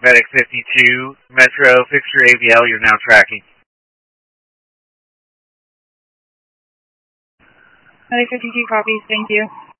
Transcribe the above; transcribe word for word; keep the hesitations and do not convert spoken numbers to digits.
Medic fifty-two, Metro, fix your A V L, you're now tracking. Medic fifty-two copies, thank you.